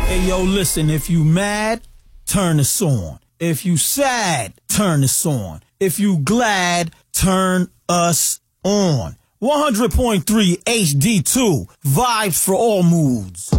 Hey, yo, listen, if you mad, turn this on. If you sad, turn this on. If you glad, turn us on. 100.3 HD2, vibes for all moods.